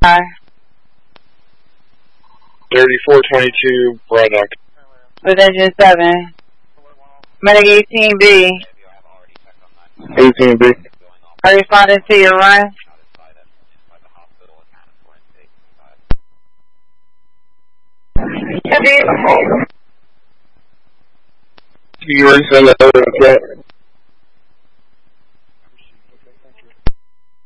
3422 Braddock. Position 7. Medic 18B. 18B. Are you responding to your run? Can you resend the other chat?